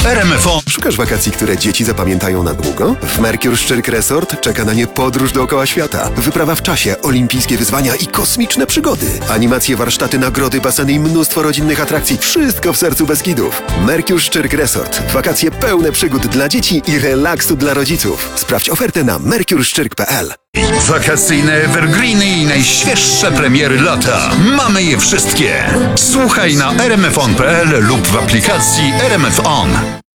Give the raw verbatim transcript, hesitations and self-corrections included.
R M F O. Szukasz wakacji, które dzieci zapamiętają na długo? W Mercure Szczyrk Resort czeka na nie podróż dookoła świata. Wyprawa w czasie, olimpijskie wyzwania i kosmiczne przygody. Animacje, warsztaty, nagrody, baseny i mnóstwo rodzinnych atrakcji. Wszystko w sercu Beskidów. Mercure Szczyrk Resort. Wakacje pełne przygód dla dzieci i relaksu dla rodziców. Sprawdź ofertę na mercure szczyrk kropka p l. Wakacyjne evergreeny i najświeższe premiery lata. Mamy je wszystkie. Słuchaj na r m f on kropka p l lub w aplikacji R M F On.